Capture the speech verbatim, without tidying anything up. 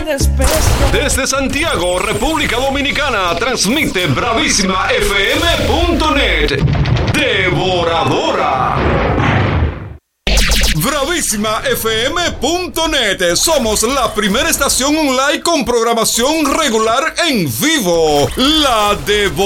desprecio. Desde Santiago, República Dominicana, transmite bravísima f m punto net. Devoradora. bravísima f m punto net. Somos la primera estación online con programación regular en vivo. La Devoradora.